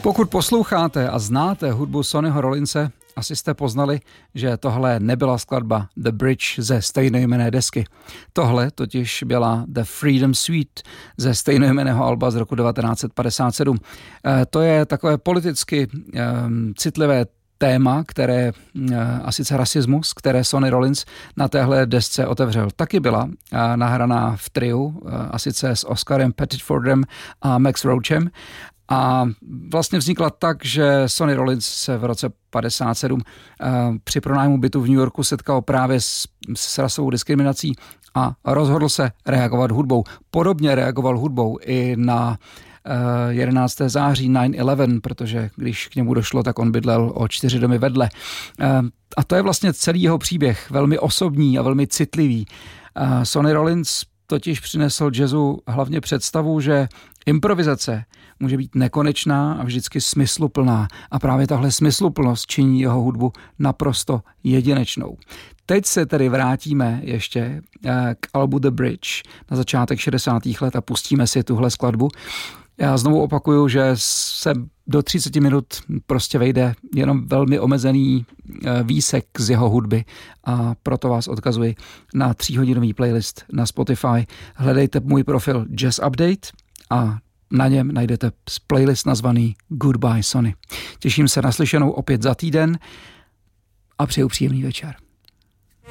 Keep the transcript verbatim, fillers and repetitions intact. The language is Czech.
Pokud posloucháte a znáte hudbu Sonnyho Rollinse, asi jste poznali, že tohle nebyla skladba The Bridge ze stejnojmenné desky. Tohle totiž byla The Freedom Suite ze stejnojmenného alba z roku devatenáct set padesát sedm. E, to je takové politicky e, citlivé téma, které, a sice rasismus, které Sonny Rollins na téhle desce otevřel. Taky byla nahraná v triu, a sice s Oscarem Pettifordem a Max Roachem. A vlastně vznikla tak, že Sonny Rollins se v roce padesát sedm při pronájmu bytu v New Yorku setkal právě s, s rasovou diskriminací a rozhodl se reagovat hudbou. Podobně reagoval hudbou i na jedenáctého září nine eleven, protože když k němu došlo, tak on bydlel o čtyři domy vedle. A to je vlastně celý jeho příběh, velmi osobní a velmi citlivý. Sonny Rollins totiž přinesl jazzu hlavně představu, že improvizace může být nekonečná a vždycky smysluplná. A právě tahle smysluplnost činí jeho hudbu naprosto jedinečnou. Teď se tedy vrátíme ještě k albu The Bridge na začátek šedesátých let a pustíme si tuhle skladbu. Já znovu opakuju, že se do třicet minut prostě vejde jenom velmi omezený výsek z jeho hudby a proto vás odkazuji na tříhodinový playlist na Spotify. Hledejte můj profil Jazz Update a na něm najdete playlist nazvaný Goodbye Sonny. Těším se na slyšenou opět za týden a přeju příjemný večer.